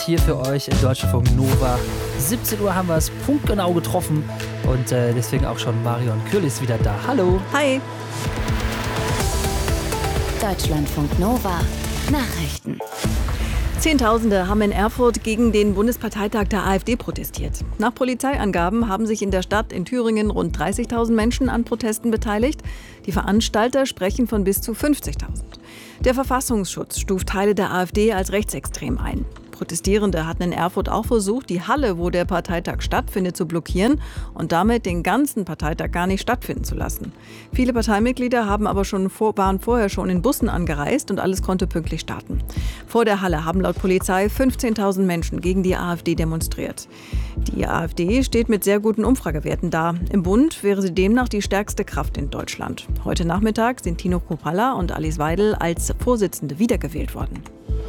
hier für euch in Deutschlandfunk Nova. 17 Uhr haben wir es punktgenau getroffen und deswegen auch schon Marion Kürlis wieder da. Hallo. Hi. Deutschlandfunk Nova Nachrichten. Zehntausende haben in Erfurt gegen den Bundesparteitag der AfD protestiert. Nach Polizeiangaben haben sich in der Stadt in Thüringen rund 30.000 Menschen an Protesten beteiligt. Die Veranstalter sprechen von bis zu 50.000. Der Verfassungsschutz stuft Teile der AfD als rechtsextrem ein. Protestierende hatten in Erfurt auch versucht, die Halle, wo der Parteitag stattfindet, zu blockieren und damit den ganzen Parteitag gar nicht stattfinden zu lassen. Viele Parteimitglieder waren vorher schon in Bussen angereist und alles konnte pünktlich starten. Vor der Halle haben laut Polizei 15.000 Menschen gegen die AfD demonstriert. Die AfD steht mit sehr guten Umfragewerten da. Im Bund wäre sie demnach die stärkste Kraft in Deutschland. Heute Nachmittag sind Tino Kruppalla und Alice Weidel als Vorsitzende wiedergewählt worden.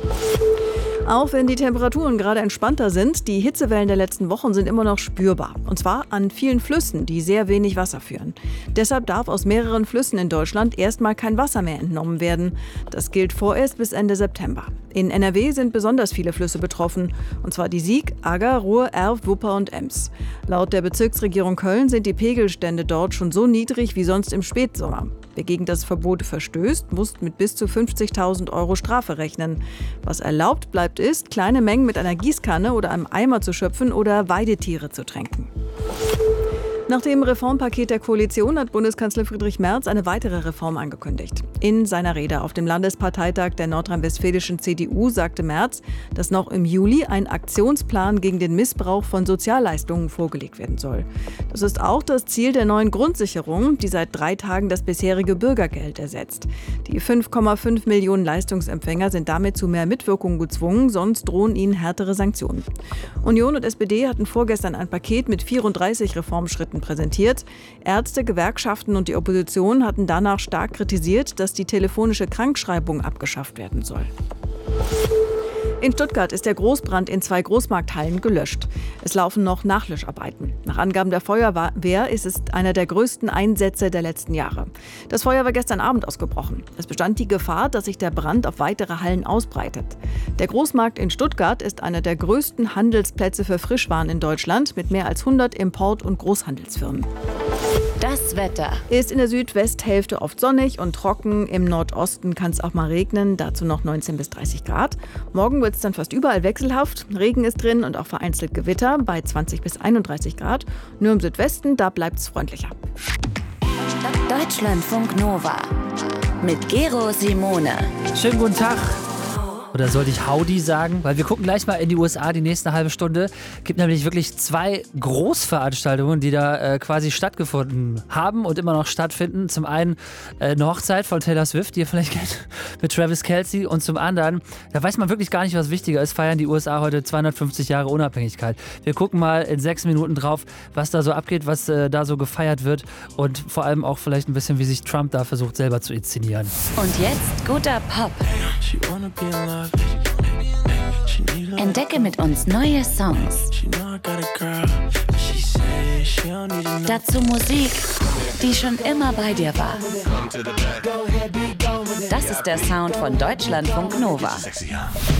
Auch wenn die Temperaturen gerade entspannter sind, die Hitzewellen der letzten Wochen sind immer noch spürbar. Und zwar an vielen Flüssen, die sehr wenig Wasser führen. Deshalb darf aus mehreren Flüssen in Deutschland erstmal kein Wasser mehr entnommen werden. Das gilt vorerst bis Ende September. In NRW sind besonders viele Flüsse betroffen. Und zwar die Sieg, Agger, Ruhr, Erft, Wupper und Ems. Laut der Bezirksregierung Köln sind die Pegelstände dort schon so niedrig wie sonst im Spätsommer. Wer gegen das Verbot verstößt, muss mit bis zu 50.000 € Strafe rechnen. Was erlaubt bleibt ist, kleine Mengen mit einer Gießkanne oder einem Eimer zu schöpfen oder Weidetiere zu tränken. Nach dem Reformpaket der Koalition hat Bundeskanzler Friedrich Merz eine weitere Reform angekündigt. In seiner Rede auf dem Landesparteitag der nordrhein-westfälischen CDU sagte Merz, dass noch im Juli ein Aktionsplan gegen den Missbrauch von Sozialleistungen vorgelegt werden soll. Das ist auch das Ziel der neuen Grundsicherung, die seit 3 Tagen das bisherige Bürgergeld ersetzt. Die 5,5 Millionen Leistungsempfänger sind damit zu mehr Mitwirkung gezwungen, sonst drohen ihnen härtere Sanktionen. Union und SPD hatten vorgestern ein Paket mit 34 Reformschritten präsentiert. Ärzte, Gewerkschaften und die Opposition hatten danach stark kritisiert, dass die telefonische Krankschreibung abgeschafft werden soll. In Stuttgart ist der Großbrand in 2 Großmarkthallen gelöscht. Es laufen noch Nachlöscharbeiten. Nach Angaben der Feuerwehr ist es einer der größten Einsätze der letzten Jahre. Das Feuer war gestern Abend ausgebrochen. Es bestand die Gefahr, dass sich der Brand auf weitere Hallen ausbreitet. Der Großmarkt in Stuttgart ist einer der größten Handelsplätze für Frischwaren in Deutschland mit mehr als 100 Import- und Großhandelsfirmen. Das Wetter. Ist in der Südwesthälfte oft sonnig und trocken. Im Nordosten kann es auch mal regnen, dazu noch 19 bis 30 Grad. Morgen wird es dann fast überall wechselhaft. Regen ist drin und auch vereinzelt Gewitter bei 20 bis 31 Grad. Nur im Südwesten, da bleibt es freundlicher. Deutschlandfunk Nova mit Gero Simone. Schönen guten Tag. Oder sollte ich Howdy sagen? Weil wir gucken gleich mal in die USA die nächste halbe Stunde. Gibt nämlich wirklich 2 Großveranstaltungen, die da quasi stattgefunden haben und immer noch stattfinden. Zum einen eine Hochzeit von Taylor Swift, die ihr vielleicht kennt, mit Travis Kelce. Und zum anderen, da weiß man wirklich gar nicht, was wichtiger ist, feiern die USA heute 250 Jahre Unabhängigkeit. Wir gucken mal in 6 Minuten drauf, was da so abgeht, was da so gefeiert wird. Und vor allem auch vielleicht ein bisschen, wie sich Trump da versucht, selber zu inszenieren. Und jetzt guter Pop. Entdecke mit uns neue Songs. Dazu Musik, die schon immer bei dir war. Das ist der Sound von Deutschlandfunk Nova.